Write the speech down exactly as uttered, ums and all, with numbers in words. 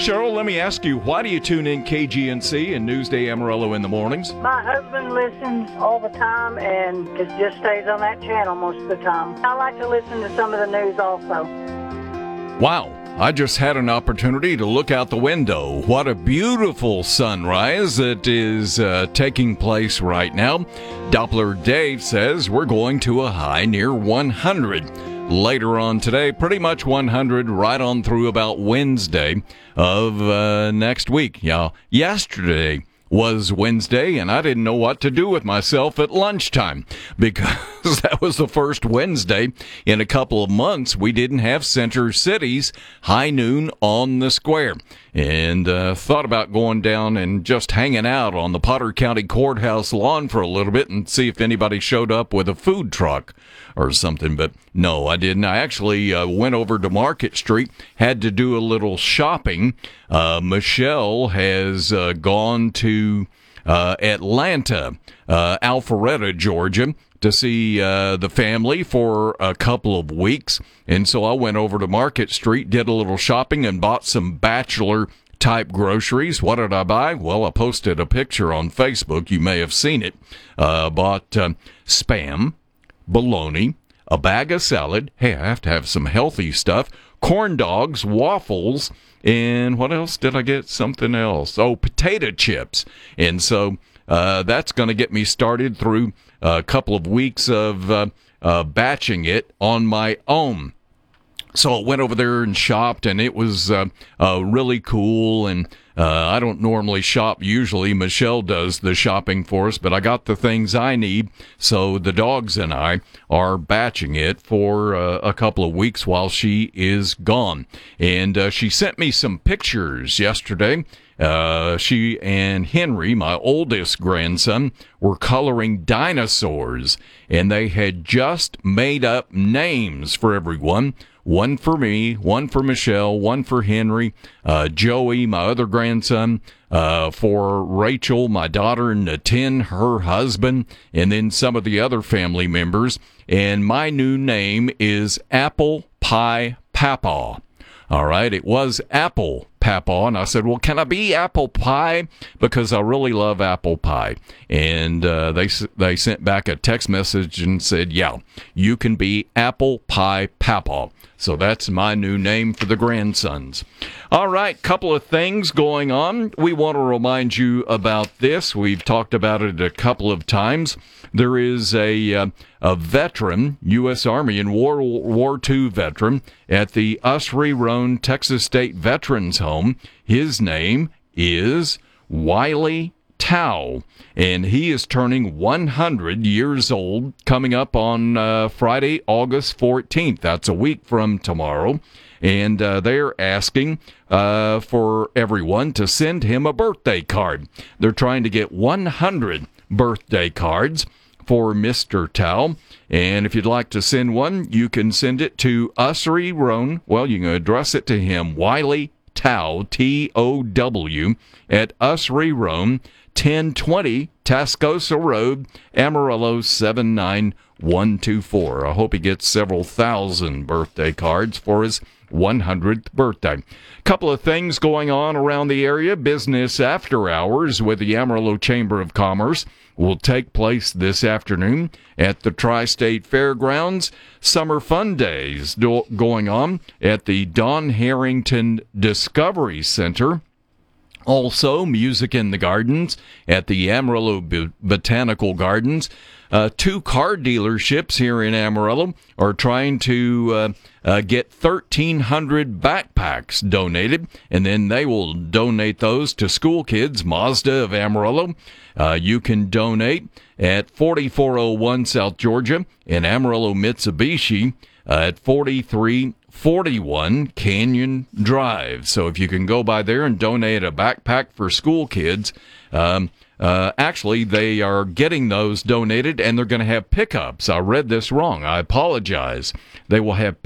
Cheryl, let me ask you, why do you tune in K G N C and Newsday Amarillo in the mornings? My husband listens all the time and just just stays on that channel most of the time. I like to listen to some of the news also. Wow, I just had an opportunity to look out the window. What a beautiful sunrise that is uh, taking place right now. Doppler Dave says we're going to a high near one hundred. Later on today, pretty much one hundred right on through about Wednesday of uh, next week. Yeah, yesterday was Wednesday, and I didn't know what to do with myself at lunchtime because that was the first Wednesday in a couple of months we didn't have Center City's high noon on the square. And uh, thought about going down and just hanging out on the Potter County Courthouse lawn for a little bit and see if anybody showed up with a food truck or something. But no, I didn't. I actually uh, went over to Market Street, had to do a little shopping. Uh, Michelle has uh, gone to uh, Atlanta, uh, Alpharetta, Georgia, to see uh, the family for a couple of weeks. And so I went over to Market Street, did a little shopping, and bought some bachelor-type groceries. What did I buy? Well, I posted a picture on Facebook. You may have seen it. Uh, bought uh, Spam, bologna, a bag of salad. Hey, I have to have some healthy stuff. Corn dogs, waffles, and what else did I get? Something else. Oh, potato chips. And so uh, that's going to get me started through a couple of weeks of uh, uh, batching it on my own. So I went over there and shopped, and it was uh, uh, really cool. And uh, I don't normally shop. Usually Michelle does the shopping for us, but I got the things I need. So the dogs and I are batching it for uh, a couple of weeks while she is gone. And uh, she sent me some pictures yesterday. Uh, she and Henry, my oldest grandson, were coloring dinosaurs, and they had just made up names for everyone. One for me, one for Michelle, one for Henry, uh, Joey, my other grandson, uh, for Rachel, my daughter, and Natin, her husband, and then some of the other family members. And my new name is Apple Pie Papa. All right, it was Apple Papa, and I said, well, can I be Apple Pie? Because I really love apple pie. And uh, they they sent back a text message and said, yeah, you can be Apple Pie Papa. So that's my new name for the grandsons. All right, couple of things going on. We want to remind you about this. We've talked about it a couple of times. There is a uh, a veteran, U S Army and World War Two veteran, at the Usry Roan Texas State Veterans Home. His name is Wiley Tao, and he is turning one hundred years old coming up on uh, Friday, August fourteenth. That's a week from tomorrow. And uh, they're asking uh, for everyone to send him a birthday card. They're trying to get one hundred birthday cards for Mister Tao. And if you'd like to send one, you can send it to Usry Roan. Well, you can address it to him, Wiley Tao, T O W, at Usry Roan, ten twenty Tascosa Road, Amarillo seven nine one two four. I hope he gets several thousand birthday cards for his one hundredth birthday. Couple of things going on around the area. Business after hours with the Amarillo Chamber of Commerce will take place this afternoon at the Tri-State Fairgrounds. Summer Fun Days do- going on at the Don Harrington Discovery Center. Also, Music in the Gardens at the Amarillo B- Botanical Gardens. Uh, two car dealerships here in Amarillo are trying to uh, uh, get thirteen hundred backpacks donated, and then they will donate those to school kids. Mazda of Amarillo. Uh, you can donate at forty-four oh one South Georgia, and Amarillo Mitsubishi uh, at forty-three forty-one Canyon Drive. So if you can go by there and donate a backpack for school kids, um, uh, actually they are getting those donated, and they're going to have pickups. I read this wrong. I apologize. They will have